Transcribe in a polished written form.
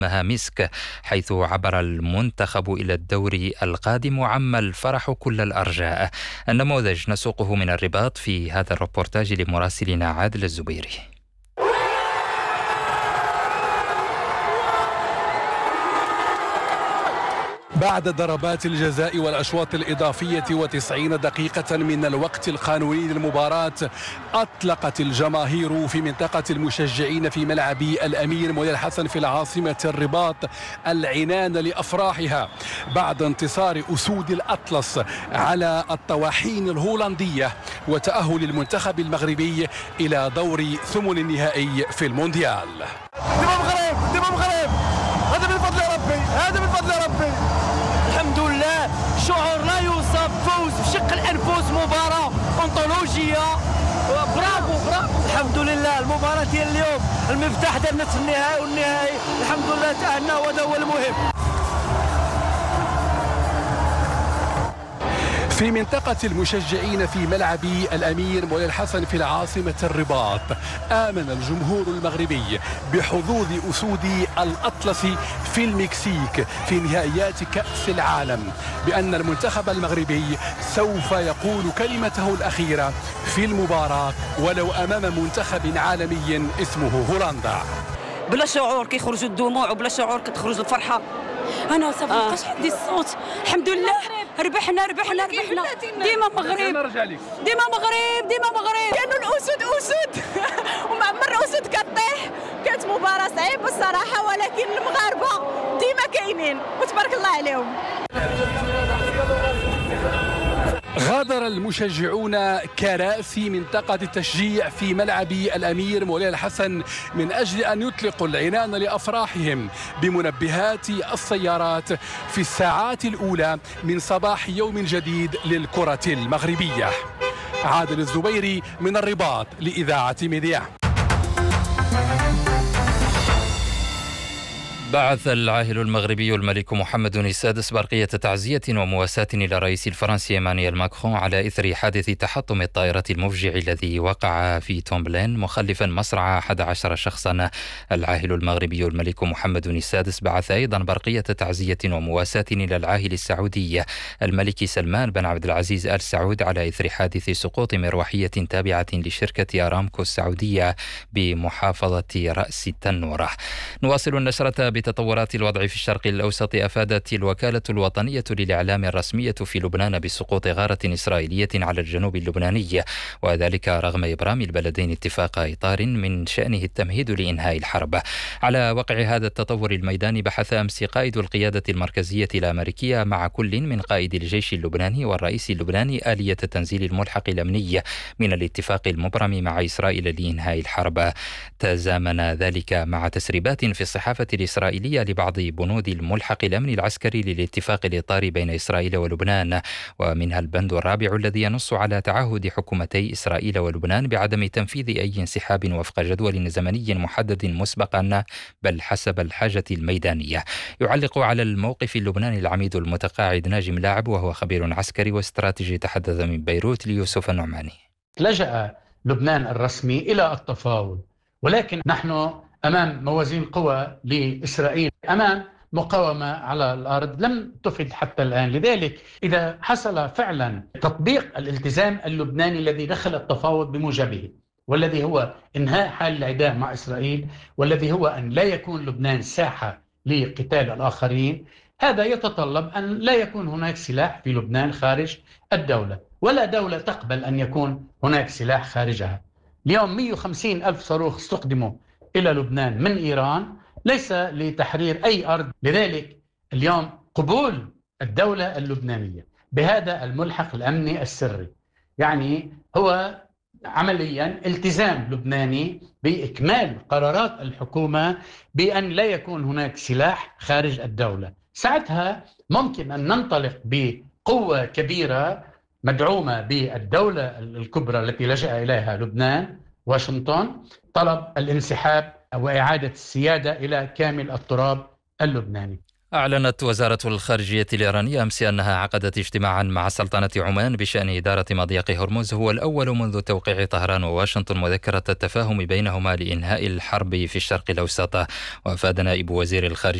ميسك، حيث عبر المنتخب إلى الدور القادم وعم الفرح كل الأرجاء. النموذج نسوقه من الرباط في هذا الربورتاج لمراسلنا عادل الزبيري. بعد ضربات الجزاء والأشواط الإضافية و90 دقيقة من الوقت القانوني للمباراة، أطلقت الجماهير في منطقة المشجعين في ملعب الأمير مولاي الحسن في العاصمة الرباط العنان لأفراحها بعد انتصار أسود الأطلس على الطواحين الهولندية وتأهل المنتخب المغربي إلى دور ثمن النهائي في المونديال. هذا من فضل ربي، هذا من فضل ربي. الحمد لله، شعور لا يوصف، فوز بشق الأنفس، مباراة أنطولوجية. برافو الحمد لله. المباراة ديال اليوم المفتاح ديالنا في النهائي، والنهائي الحمد لله تأهلنا وهذا هو المهم. في منطقة المشجعين في ملعب الأمير مولاي الحسن في العاصمة الرباط، آمن الجمهور المغربي بحظوظ أسود الأطلس في المكسيك في نهائيات كأس العالم، بأن المنتخب المغربي سوف يقول كلمته الأخيرة في المباراة ولو أمام منتخب عالمي اسمه هولندا. بلا شعور كيخرجوا الدموع وبلا شعور كتخرج الفرحة. أنا صافي مابقاش عندي الصوت. الحمد لله ربحنا ديما مغرب كانوا الأسود ومعمر الأسود كطيح. كانت مباراة صعيبة الصراحة، ولكن المغاربة ديما كاينين وتبارك الله عليهم. غادر المشجعون كراسي منطقة التشجيع في ملعب الأمير مولاي الحسن من أجل أن يطلقوا العنان لأفراحهم بمنبهات السيارات في الساعات الأولى من صباح يوم جديد للكرة المغربية. عادل الزبيري من الرباط لإذاعة ميديا. بعث العاهل المغربي الملك محمد السادس برقية تعزية ومواساة إلى الرئيس الفرنسي إيمانويل ماكرون على إثر حادث تحطم الطائرة المفجع الذي وقع في تومبلين مخلفا مصرع 11 شخصا. العاهل المغربي الملك محمد السادس بعث أيضا برقية تعزية ومواساة إلى العاهل السعودي الملك سلمان بن عبد العزيز آل سعود على إثر حادث سقوط مروحية تابعة لشركة أرامكو السعودية بمحافظة رأس التنورة. نواصل النشرة بتطورات الوضع في الشرق الأوسط. أفادت الوكالة الوطنية للإعلام الرسمية في لبنان بسقوط غارة إسرائيلية على الجنوب اللبناني، وذلك رغم إبرام البلدين اتفاق إطار من شأنه التمهيد لإنهاء الحرب. على وقع هذا التطور الميداني بحث أمس قائد القيادة المركزية الأمريكية مع كل من قائد الجيش اللبناني والرئيس اللبناني آلية تنزيل الملحق الأمني من الاتفاق المبرم مع إسرائيل لإنهاء الحرب. تزامن ذلك مع تسريبات في الصحافة الإسرائيلية لبعض بنود الملحق الأمني العسكري للاتفاق الإطاري بين إسرائيل ولبنان، ومنها البند الرابع الذي ينص على تعهد حكومتي إسرائيل ولبنان بعدم تنفيذ أي انسحاب وفق جدول زمني محدد مسبقا بل حسب الحاجة الميدانية. يعلق على الموقف اللبناني العميد المتقاعد ناجم لاعب وهو خبير عسكري واستراتيجي تحدث من بيروت ليوسف النعماني. لجأ لبنان الرسمي إلى التفاوض، ولكن نحن أمام موازين قوى لإسرائيل، أمام مقاومة على الأرض لم تفد حتى الآن. لذلك إذا حصل فعلا تطبيق الالتزام اللبناني الذي دخل التفاوض بموجبه، والذي هو إنهاء حال العداء مع إسرائيل، والذي هو أن لا يكون لبنان ساحة لقتال الآخرين، هذا يتطلب أن لا يكون هناك سلاح في لبنان خارج الدولة، ولا دولة تقبل أن يكون هناك سلاح خارجها. اليوم 150 ألف صاروخ استخدموا إلى لبنان من إيران، ليس لتحرير أي أرض. لذلك اليوم قبول الدولة اللبنانية بهذا الملحق الأمني السري يعني هو عمليا التزام لبناني بإكمال قرارات الحكومة بأن لا يكون هناك سلاح خارج الدولة. ساعتها ممكن أن ننطلق بقوة كبيرة مدعومة بالدولة الكبرى التي لجأ إليها لبنان، واشنطن، طلب الانسحاب وإعادة السيادة إلى كامل التراب اللبناني. أعلنت وزارة الخارجية الإيرانية أمس أنها عقدت اجتماعا مع سلطنة عمان بشأن إدارة مضيق هرمز، هو الأول منذ توقيع طهران وواشنطن مذكرة التفاهم بينهما لإنهاء الحرب في الشرق الأوسط. وأفاد نائب وزير الخارجية